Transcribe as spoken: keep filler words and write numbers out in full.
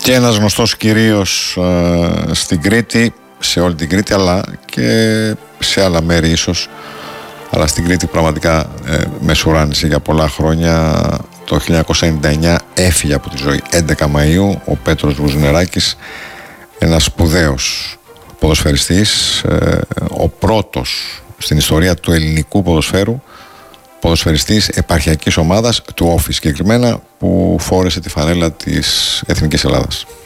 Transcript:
Και ένας γνωστός κυρίως ε, στην Κρήτη, σε όλη την Κρήτη, αλλά και σε άλλα μέρη ίσως, αλλά στην Κρήτη πραγματικά ε, μεσουράνησε για πολλά χρόνια. Το χίλια εννιακόσια ενενήντα εννιά έφυγε από τη ζωή έντεκα Μαΐου ο Πέτρος Βουζουνεράκης, ένας σπουδαίος ποδοσφαιριστής, ε, ο πρώτος στην ιστορία του ελληνικού ποδοσφαίρου ποδοσφαιριστής επαρχιακής ομάδας, του Όφη συγκεκριμένα, που φόρεσε τη φανέλα της Εθνικής Ελλάδας.